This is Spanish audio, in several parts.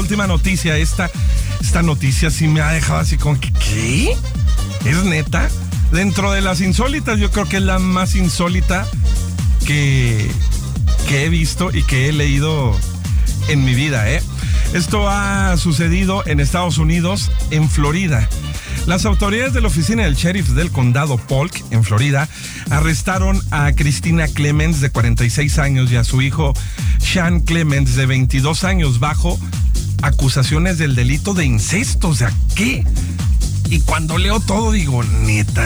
última noticia, esta noticia sí me ha dejado así como que, ¿qué? ¿Es neta? Dentro de las insólitas, yo creo que es la más insólita que he visto y que he leído en mi vida, ¿eh? Esto ha sucedido en Estados Unidos, en Florida. Las autoridades de la oficina del sheriff del condado Polk, en Florida, arrestaron a Christina Clements, de 46 años, y a su hijo Sean Clements, de 22 años, bajo acusaciones del delito de incesto. O sea, ¿qué? Y cuando leo todo digo, ¿neta?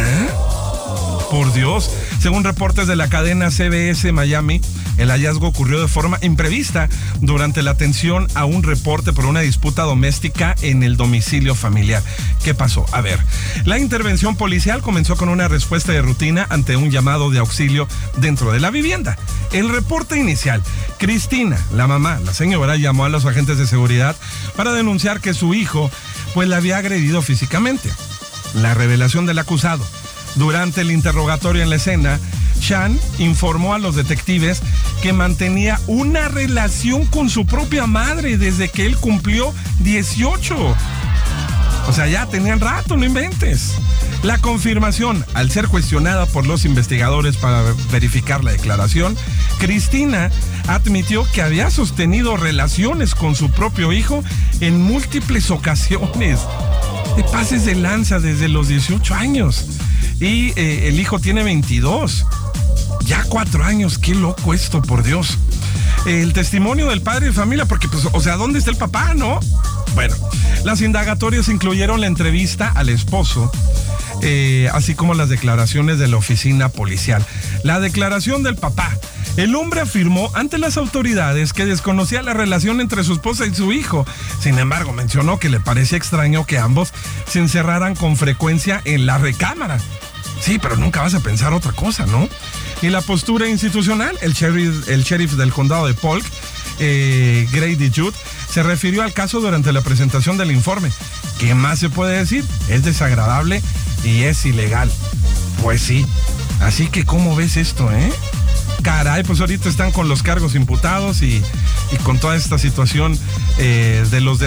Por Dios. Según reportes de la cadena CBS Miami, el hallazgo ocurrió de forma imprevista durante la atención a un reporte por una disputa doméstica en el domicilio familiar. ¿Qué pasó? A ver, la intervención policial comenzó con una respuesta de rutina ante un llamado de auxilio dentro de la vivienda. El reporte inicial: Cristina, la mamá, la señora, llamó a los agentes de seguridad para denunciar que su hijo pues la había agredido físicamente. La revelación del acusado: durante el interrogatorio en la escena, Sean informó a los detectives que mantenía una relación con su propia madre desde que él cumplió 18. O sea, ya tenían rato, no inventes. La confirmación: al ser cuestionada por los investigadores para verificar la declaración, Cristina admitió que había sostenido relaciones con su propio hijo en múltiples ocasiones. Te pases de lanza, desde los 18 años. Y el hijo tiene 22. Ya 4 años, qué loco esto, por Dios. El testimonio del padre de familia, porque pues, o sea, ¿dónde está el papá, no? Bueno, las indagatorias incluyeron la entrevista al esposo, así como las declaraciones de la oficina policial. La declaración del papá: el hombre afirmó ante las autoridades que desconocía la relación entre su esposa y su hijo. Sin embargo, mencionó que le parecía extraño que ambos se encerraran con frecuencia en la recámara. Sí, pero nunca vas a pensar otra cosa, ¿no? Y la postura institucional: el sheriff del condado de Polk, Grady Judd, se refirió al caso durante la presentación del informe. ¿Qué más se puede decir? Es desagradable y es ilegal. Pues sí. Así que, ¿cómo ves esto, Caray, pues ahorita están con los cargos imputados y con toda esta situación de los